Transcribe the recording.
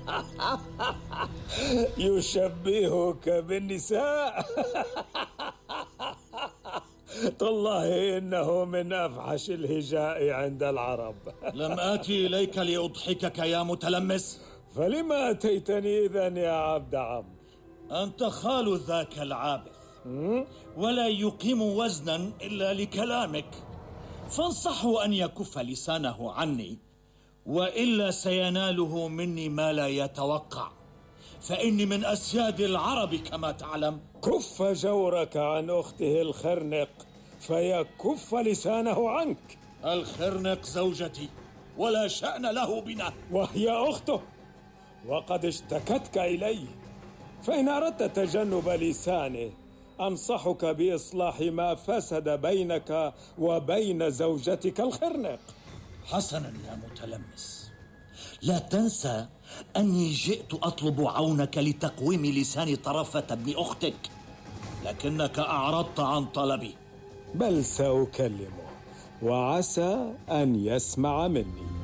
يشبهك بالنساء. تالله إنه من أفحش الهجاء عند العرب. لم آتي إليك لأضحكك يا متلمس. فلما أتيتني إذن يا عبد عم؟ أنت خال ذاك العابث، ولا يقيم وزنا إلا لكلامك، فانصحه أن يكف لسانه عني، وإلا سيناله مني ما لا يتوقع، فإني من أسياد العرب كما تعلم. كف جورك عن أخته الخرنق فيكف لسانه عنك. الخرنق زوجتي ولا شأن له بنا. وهي أخته وقد اشتكتك إليه، فإن أردت تجنب لسانه أنصحك بإصلاح ما فسد بينك وبين زوجتك الخرنق. حسنا يا متلمس، لا تنسى أني جئت أطلب عونك لتقويم لسان طرفة ابن أختك، لكنك أعرضت عن طلبي. بل سأكلمه وعسى أن يسمع مني.